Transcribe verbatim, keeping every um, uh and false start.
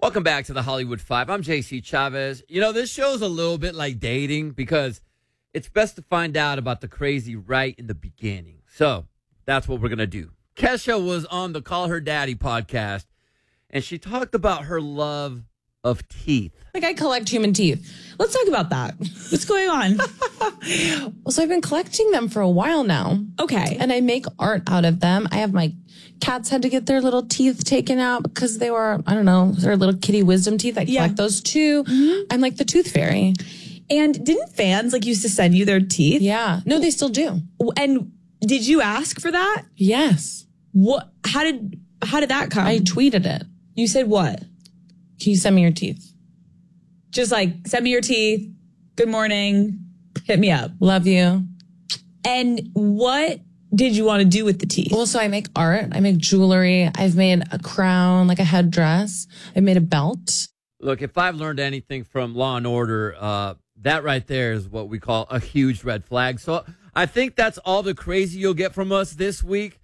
Welcome back to the Hollywood Five. I'm J C Chavez. You know, this show's a little bit like dating because it's best to find out about the crazy right in the beginning. So that's what we're going to do. Kesha was on the Call Her Daddy podcast, and she talked about her love of teeth. Like, I collect human teeth. Let's talk about that. What's going on? Well, so I've been collecting them for a while now. Okay. And I make art out of them. I have my cats had to get their little teeth taken out because they were, I don't know, their little kitty wisdom teeth. I collect Yeah. those too. Mm-hmm. I'm like the tooth fairy. And didn't fans like used to send you their teeth? Yeah. No, they still do. And did you ask for that? Yes. What? How did how did that come? I tweeted it. You said what? Can you send me your teeth? Just like, send me your teeth. Good morning. Hit me up. Love you. And what did you want to do with the teeth? Well, so I make art. I make jewelry. I've made a crown, like a headdress. I made a belt. Look, if I've learned anything from Law and Order, uh, that right there is what we call a huge red flag. So I think that's all the crazy you'll get from us this week.